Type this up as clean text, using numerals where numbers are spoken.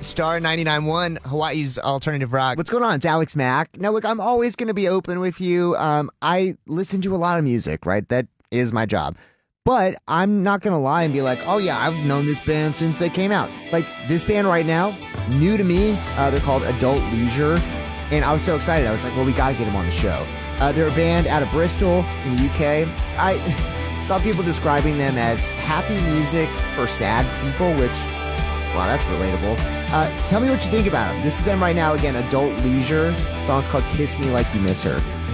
Star 99.1, Hawaii's alternative rock. What's going on? It's Alex Mack. Now, look, I'm always going to be open with you. I listen to a lot of music, right? That is my job. But I'm not going to lie and be like, oh, yeah, I've known this band since they came out. Like, this band right now, new to me, they're called Adult Leisure. And I was so excited. I was like, well, we got to get them on the show. They're a band out of Bristol in the UK. I saw people describing them as happy music for sad people, which, wow, that's relatable. Tell me what you think about them. This is them right now, again, Adult Leisure. The song's called Kiss Me Like You Miss Her.